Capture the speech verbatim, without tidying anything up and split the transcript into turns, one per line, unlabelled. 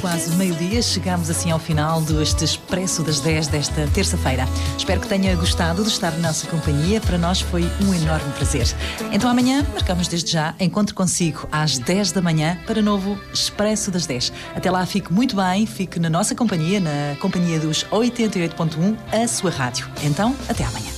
quase meio-dia, chegamos assim ao final deste Expresso das dez desta terça-feira. Espero que tenha gostado de estar na nossa companhia. Para nós foi um enorme prazer. Então amanhã, marcamos desde já, encontro consigo às dez da manhã para o novo Expresso das dez. Até lá, fique muito bem, fique na nossa companhia, na companhia dos oitenta e oito ponto um, a sua rádio. Então, até amanhã.